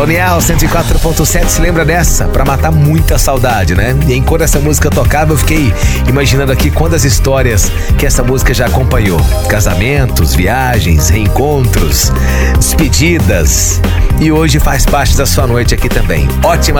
Colonial 104.7, se lembra dessa? Pra matar muita saudade, né? E enquanto essa música tocava, eu fiquei imaginando aqui quantas histórias que essa música já acompanhou. Casamentos, viagens, reencontros, despedidas. E hoje faz parte da sua noite aqui também. Ótima